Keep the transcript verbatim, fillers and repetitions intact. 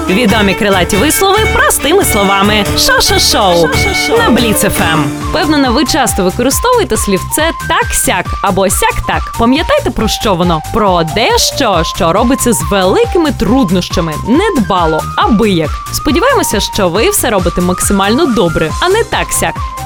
Відомі крилаті вислови простими словами. Шо-шо-шоу на Бліц еф ем. Впевнена, ви часто використовуєте слівце так-сяк або сяк-так. Пам'ятаєте, про що воно? Про дещо, що робиться з великими труднощами, недбало, абияк. Сподіваємося, що ви все робите максимально добре, а не так-сяк.